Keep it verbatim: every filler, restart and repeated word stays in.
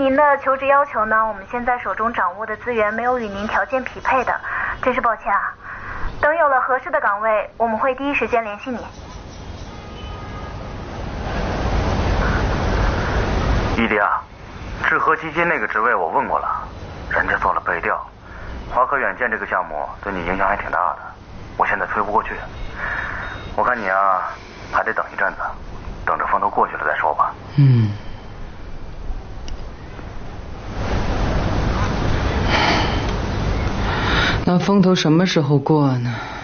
您的求职要求呢，我们现在手中掌握的资源没有与您条件匹配的，真是抱歉啊。等有了合适的岗位，我们会第一时间联系你。 伊迪亚，智和基金那个职位我问过了，人家做了背调，华科远见这个项目对你影响还挺大的，我现在推不过去。我看你啊，还得等一阵子，等着风头过去了再说吧。 嗯。那风头什么时候过呢？